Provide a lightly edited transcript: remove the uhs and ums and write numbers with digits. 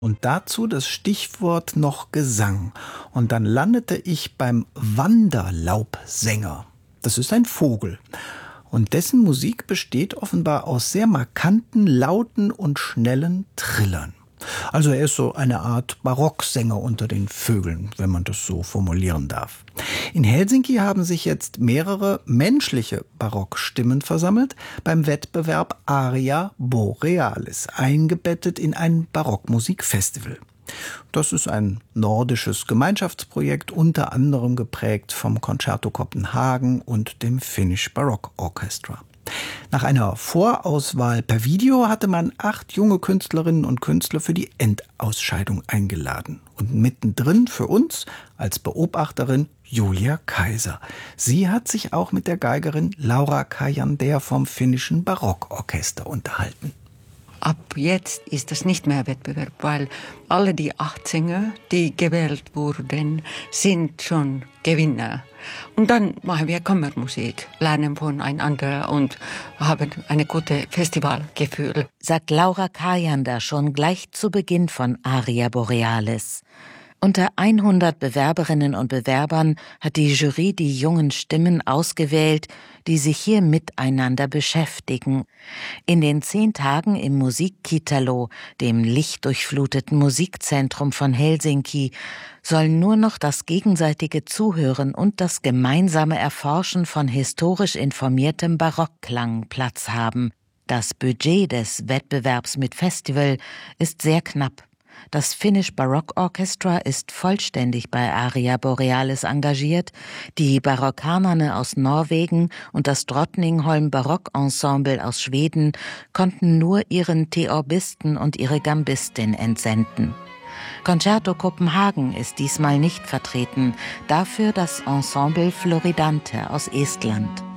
Und dazu das Stichwort noch Gesang. Und dann landete ich beim Wanderlaubsänger. Das ist ein Vogel. Und dessen Musik besteht offenbar aus sehr markanten, lauten und schnellen Trillern. Also er ist so eine Art Barocksänger unter den Vögeln, wenn man das so formulieren darf. In Helsinki haben sich jetzt mehrere menschliche Barockstimmen versammelt beim Wettbewerb Aria Borealis, eingebettet in ein Barockmusikfestival. Das ist ein nordisches Gemeinschaftsprojekt, unter anderem geprägt vom Concerto Copenhagen und dem Finnish Baroque Orchestra. Nach einer Vorauswahl per Video hatte man 8 junge Künstlerinnen und Künstler für die Endausscheidung eingeladen. Und mittendrin für uns als Beobachterin Julia Kaiser. Sie hat sich auch mit der Geigerin Laura Kajander vom finnischen Barockorchester unterhalten. Ab jetzt ist das nicht mehr Wettbewerb, weil alle die 8 Sänger, die gewählt wurden, sind schon Gewinner. Und dann machen wir Kammermusik, lernen voneinander und haben ein gutes Festivalgefühl. Sagt Laura Kajander schon gleich zu Beginn von Aria Borealis. Unter 100 Bewerberinnen und Bewerbern hat die Jury die jungen Stimmen ausgewählt, die sich hier miteinander beschäftigen. In den 10 Tagen im Musiikkitalo, dem lichtdurchfluteten Musikzentrum von Helsinki, sollen nur noch das gegenseitige Zuhören und das gemeinsame Erforschen von historisch informiertem Barockklang Platz haben. Das Budget des Wettbewerbs mit Festival ist sehr knapp. Das Finnish Baroque Orchestra ist vollständig bei Aria Borealis engagiert. Die Barockanerne aus Norwegen und das Drottningholm Barockensemble aus Schweden konnten nur ihren Theorbisten und ihre Gambistin entsenden. Concerto Copenhagen ist diesmal nicht vertreten, dafür das Ensemble Floridante aus Estland.